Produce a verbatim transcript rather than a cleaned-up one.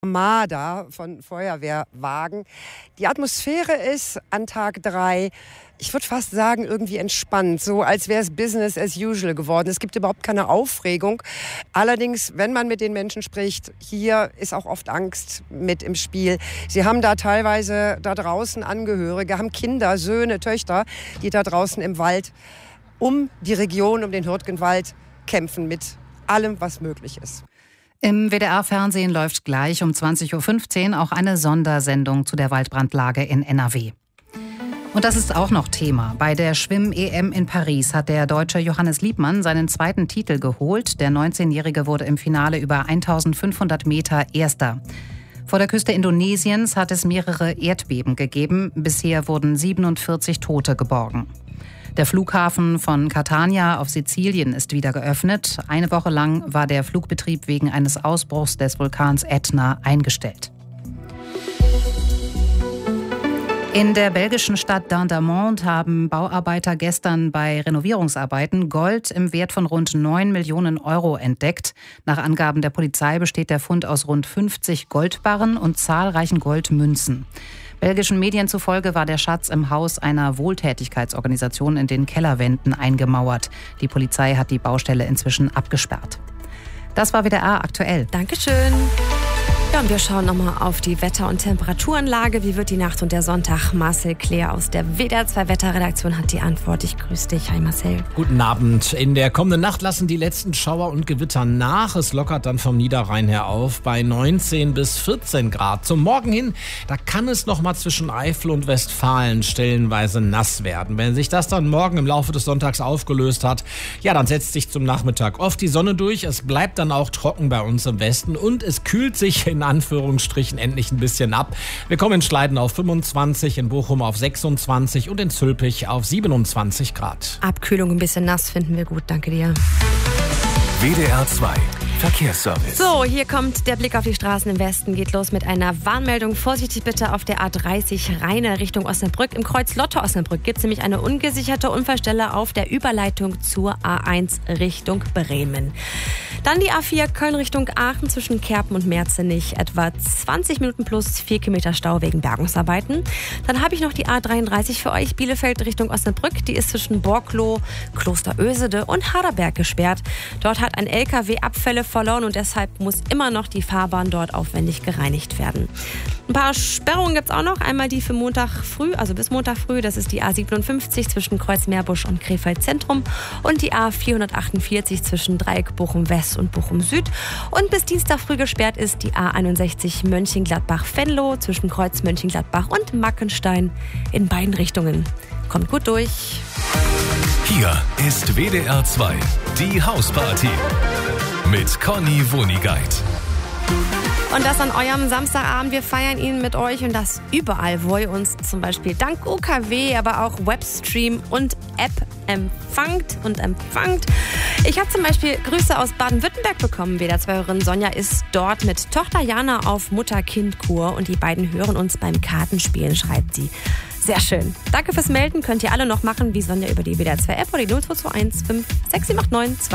Armada von Feuerwehrwagen. Die Atmosphäre ist an Tag drei, ich würde fast sagen, irgendwie entspannt, so als wäre es Business as usual geworden. Es gibt überhaupt keine Aufregung. Allerdings, wenn man mit den Menschen spricht, hier ist auch oft Angst mit im Spiel. Sie haben da teilweise da draußen Angehörige, haben Kinder, Söhne, Töchter, die da draußen im Wald um die Region, um den Hürtgenwald kämpfen mit allem, was möglich ist. Im W D R-Fernsehen läuft gleich um zwanzig Uhr fünfzehn auch eine Sondersendung zu der Waldbrandlage in N R W. Und das ist auch noch Thema. Bei der Schwimm-E M in Paris hat der Deutsche Johannes Liebmann seinen zweiten Titel geholt. Der neunzehnjährige wurde im Finale über eintausendfünfhundert Meter Erster. Vor der Küste Indonesiens hat es mehrere Erdbeben gegeben. Bisher wurden siebenundvierzig Tote geborgen. Der Flughafen von Catania auf Sizilien ist wieder geöffnet. Eine Woche lang war der Flugbetrieb wegen eines Ausbruchs des Vulkans Ätna eingestellt. In der belgischen Stadt Dendermonde haben Bauarbeiter gestern bei Renovierungsarbeiten Gold im Wert von rund neun Millionen Euro entdeckt. Nach Angaben der Polizei besteht der Fund aus rund fünfzig Goldbarren und zahlreichen Goldmünzen. Belgischen Medien zufolge war der Schatz im Haus einer Wohltätigkeitsorganisation in den Kellerwänden eingemauert. Die Polizei hat die Baustelle inzwischen abgesperrt. Das war W D R aktuell. Dankeschön. Ja, und wir schauen nochmal auf die Wetter- und Temperaturenlage. Wie wird die Nacht und der Sonntag? Marcel Kleer aus der W D R zwei Wetterredaktion hat die Antwort. Ich grüße dich. Hi Marcel. Guten Abend. In der kommenden Nacht lassen die letzten Schauer und Gewitter nach. Es lockert dann vom Niederrhein her auf bei neunzehn bis vierzehn Grad. Zum Morgen hin, da kann es noch mal zwischen Eifel und Westfalen stellenweise nass werden. Wenn sich das dann morgen im Laufe des Sonntags aufgelöst hat, ja, dann setzt sich zum Nachmittag oft die Sonne durch. Es bleibt dann auch trocken bei uns im Westen und es kühlt sich in Anführungsstrichen endlich ein bisschen ab. Wir kommen in Schleiden auf fünfundzwanzig, in Bochum auf sechsundzwanzig und in Zülpich auf siebenundzwanzig Grad. Abkühlung, ein bisschen nass finden wir gut. Danke dir. W D R zwei Verkehrsservice. So, hier kommt der Blick auf die Straßen im Westen. Geht los mit einer Warnmeldung. Vorsichtig bitte auf der A dreißig Rheine Richtung Osnabrück. Im Kreuz Lotte-Osnabrück gibt es nämlich eine ungesicherte Unfallstelle auf der Überleitung zur A eins Richtung Bremen. Dann die A vier Köln Richtung Aachen zwischen Kerpen und Merzenich. Etwa zwanzig Minuten plus vier Kilometer Stau wegen Bergungsarbeiten. Dann habe ich noch die A dreiunddreißig für euch. Bielefeld Richtung Osnabrück. Die ist zwischen Borkloh, Kloster Ösede und Harderberg gesperrt. Dort hat ein L K W Abfälle verloren und deshalb muss immer noch die Fahrbahn dort aufwendig gereinigt werden. Ein paar Sperrungen gibt es auch noch. Einmal die für Montag früh, also bis Montag früh. Das ist die A siebenundfünfzig zwischen Kreuzmeerbusch und Krefeld Zentrum und die A vierhundertachtundvierzig zwischen Dreieck Bochum West und Bochum Süd. Und bis Dienstag früh gesperrt ist die A einundsechzig Mönchengladbach-Venlo zwischen Kreuz Mönchengladbach und Mackenstein in beiden Richtungen. Kommt gut durch. Hier ist W D R zwei, die Hausparty mit Conny Wonigkeit. Und das an eurem Samstagabend. Wir feiern ihn mit euch und das überall, wo ihr uns zum Beispiel dank U K W, aber auch Webstream und App empfangt und empfangt. Ich habe zum Beispiel Grüße aus Baden-Württemberg bekommen. W D R zwei-Hörerin Sonja ist dort mit Tochter Jana auf Mutter-Kind-Kur und die beiden hören uns beim Kartenspielen, schreibt sie. Sehr schön. Danke fürs Melden. Könnt ihr alle noch machen, wie Sonja über die W D R zwei App oder die null zwei zwei eins fünf sechs sieben acht neun zwei